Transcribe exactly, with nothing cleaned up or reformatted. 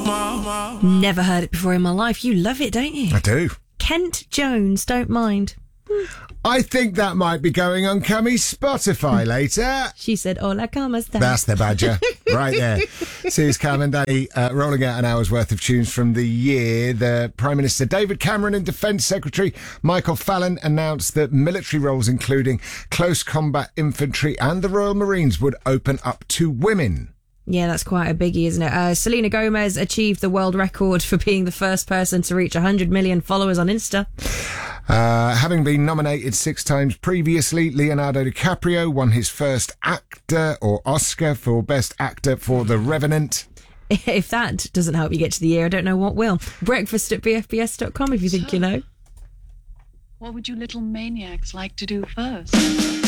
Never heard it before in my life. You love it, don't you? I do. Kent Jones, don't mind. I think that might be going on Cammy's Spotify later. She said, hola, ¿cómo estás? That's the badger, right there. Suze Cam and Danny uh, rolling out an hour's worth of tunes from the year. The Prime Minister David Cameron and Defence Secretary Michael Fallon announced that military roles, including close combat infantry and the Royal Marines, would open up to women. Yeah, that's quite a biggie, isn't it? Uh, Selena Gomez achieved the world record for being the first person to reach one hundred million followers on Insta. Uh, having been nominated six times previously, Leonardo DiCaprio won his first actor or Oscar for Best Actor for The Revenant. If that doesn't help you get to the year, I don't know what will. Breakfast at b f b s dot com if you think you know. What would you little maniacs like to do first?